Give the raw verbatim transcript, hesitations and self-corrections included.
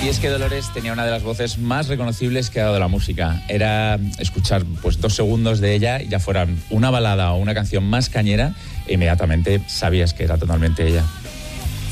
Y es que Dolores tenía una de las voces más reconocibles que ha dado la música. Era escuchar pues dos segundos de ella, y ya fueran una balada o una canción más cañera, e inmediatamente sabías que era totalmente ella.